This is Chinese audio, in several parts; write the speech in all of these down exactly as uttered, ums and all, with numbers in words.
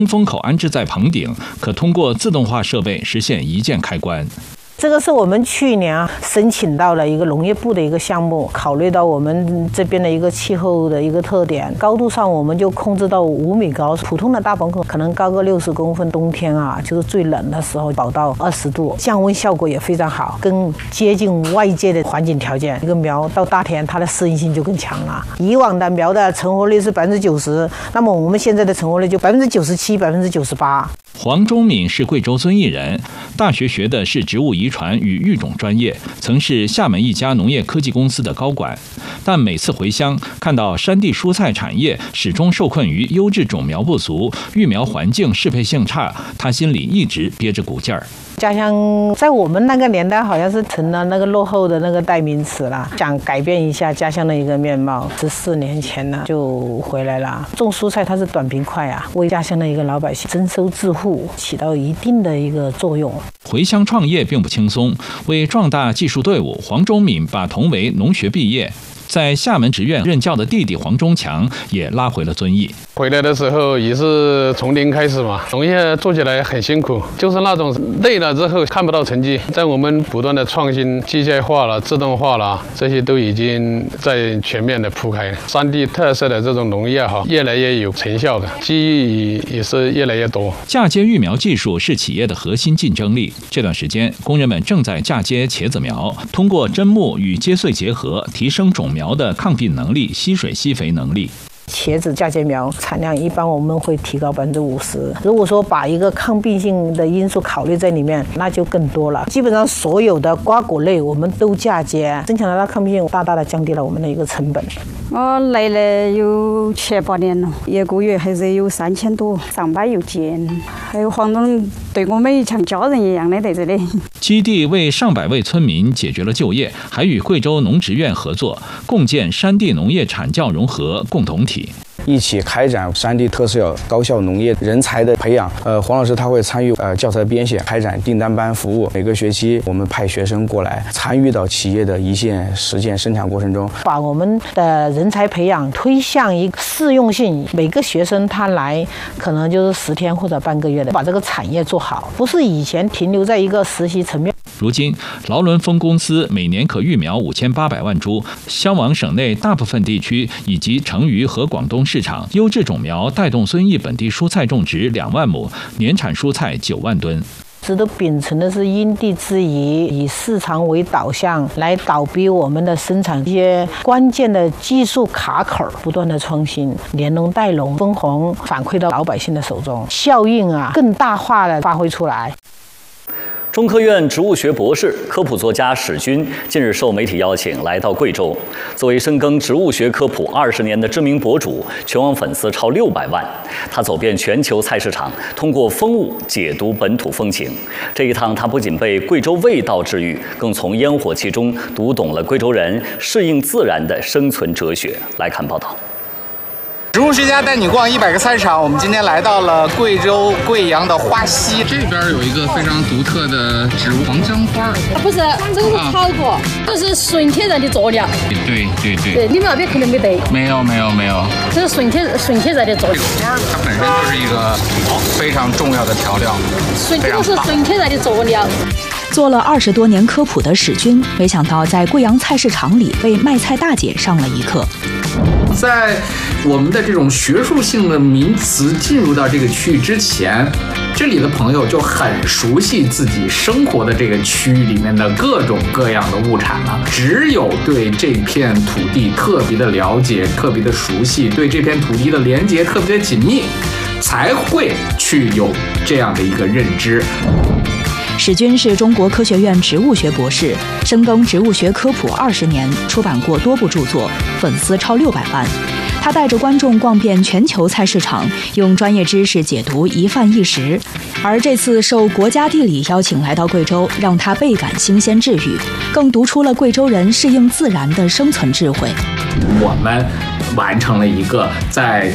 风口安置在棚顶，可通过自动化设备实现一键开关。 这个是我们去年啊申请到了一个农业部的一个项目，考虑到我们这边的一个气候的一个特点，高度上我们就控制到五米高，普通的大棚口可能高个六十公分，冬天啊就是最冷的时候保到二十度，降温效果也非常好，更接近外界的环境条件。一个苗到大田它的适应性就更强了。以往的苗的成活率是百分之九十，那么我们现在的成活率就百分之九十七、百分之九十八。 黄忠敏是贵州遵义人，大学学的是植物遗传与育种专业，曾是厦门一家农业科技公司的高管。但每次回乡，看到山地蔬菜产业始终受困于优质种苗不足、育苗环境适配性差，他心里一直憋着股劲儿。 家乡在我们那个年代好像是成了那个落后的那个代名词了，想改变一下家乡的一个面貌。十四年前呢就回来了。种蔬菜它是短平快啊，为家乡的一个老百姓增收致富起到一定的一个作用。 回乡创业并不轻松，为壮大技术队伍，黄忠敏把同为农学毕业，在厦门职院任教的弟弟黄忠强也拉回了遵义。 回来的时候也是从零开始嘛，农业做起来很辛苦，就是那种累了之后看不到成绩。在我们不断的创新，机械化了、自动化了，这些都已经在全面的铺开。山地特色的这种农业哈，越来越有成效的，机遇也是越来越多。 嫁接育苗技术是企业的核心竞争力。这段时间，工人们正在嫁接茄子苗，通过砧木与秸秆结合，提升种苗的抗病能力、吸水吸肥能力。 茄子嫁接苗产量一般我们会提高百分之五十。如果说把一个抗病性的因素考虑在里面，那就更多了。基本上所有的瓜果类我们都嫁接，增强了它抗病性，大大的降低了我们的一个成本。 我来了有七八年了，一个月还是有三千多，上班又近，还有黄总对我们像家人一样的在这里。 基地为上百位村民解决了就业，还与贵州农职院合作，共建山地农业产教融合共同体。 一起开展山地特色高校农业人才的培养。呃，黄老师他会参与呃教材编写，开展订单班服务。每个学期我们派学生过来，参与到企业的一线实践生产过程中， 把我们的人才培养推向一个适用性。每个学生他来可能就是十天或者半个月的，把这个产业做好，不是以前停留在一个实习层面。 如今，劳伦丰公司每年可育苗五千八百万株，销往省内大部分地区以及成渝和广东市场。优质种苗带动遵义本地蔬菜种植两万亩，年产蔬菜九万吨。 值得秉承的是因地制宜，以市场为导向，来倒逼我们的生产一些关键的技术卡口，不断的创新，连农带农，分红反馈到老百姓的手中，效应啊更大化的发挥出来。 中科院植物学博士、科普作家史军近日受媒体邀请来到贵州。作为深耕植物学科普二十年的知名博主，全网粉丝超六百万。他走遍全球菜市场，通过风物解读本土风情。这一趟，他不仅被贵州味道治愈，更从烟火气中读懂了贵州人适应自然的生存哲学。来看报道。 植物学家带你逛一百个菜市场，我们今天来到了贵州贵阳的花溪。 这边有一个非常独特的植物黄姜花。 不是，这个是草果，这是纯天然的佐料。 对对对。 对，你们那边可能没得。 没有没有没有。 这是纯天纯天然的佐料。 这个花它本身就是一个非常重要的调料。 纯这个是纯天然的佐料。 做了二十多年科普的史军，没想到在贵阳菜市场里为卖菜大姐上了一课。 在我们的这种学术性的名词进入到这个区域之前，这里的朋友就很熟悉自己生活的这个区域里面的各种各样的物产了。只有对这片土地特别的了解、特别的熟悉，对这片土地的连接特别的紧密，才会去有这样的一个认知。 史军是中国科学院植物学博士，深耕植物学科普二十年，出版过多部著作，粉丝超六百万。他带着观众逛遍全球菜市场，用专业知识解读一饭一食。而这次受国家地理邀请来到贵州，让他倍感新鲜治愈，更读出了贵州人适应自然的生存智慧。 我们完成了一个在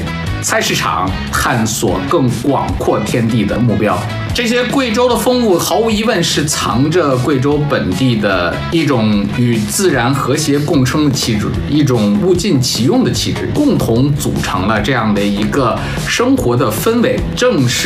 菜市场，探索更广阔天地的目标。这些贵州的风物，毫无疑问是藏着贵州本地的一种与自然和谐共生的气质，一种物尽其用的气质，共同组成了这样的一个生活的氛围。正是